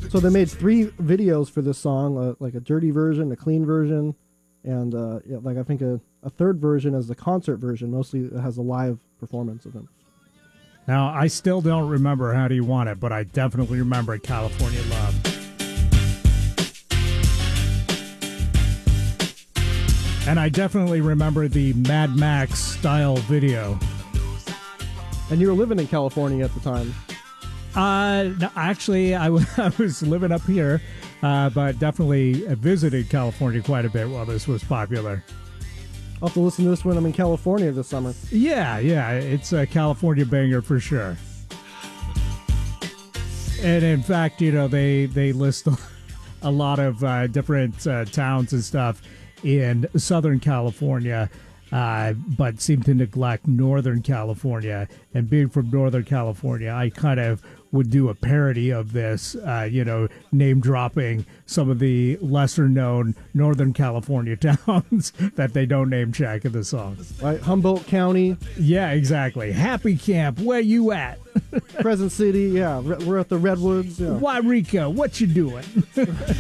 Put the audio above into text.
So they made 3 videos for this song, like a dirty version, a clean version, and like I think a third version as the concert version. Mostly it has a live performance of him. Now, I still don't remember How Do You Want It, but I definitely remember California Love. And I definitely remember the Mad Max style video. And you were living in California at the time. No, actually, I was living up here, but definitely visited California quite a bit while this was popular. I'll have to listen to this when I'm in California this summer. Yeah, it's a California banger for sure. And in fact, they list a lot of different towns and stuff in Southern California, but seem to neglect Northern California. And being from Northern California, I kind of would do a parody of this, name dropping some of the lesser known Northern California towns that they don't name check in the song. Right, Humboldt County. Yeah, exactly. Happy Camp, where you at? Crescent City, yeah. We're at the Redwoods. Yeah. Wairika, what you doing?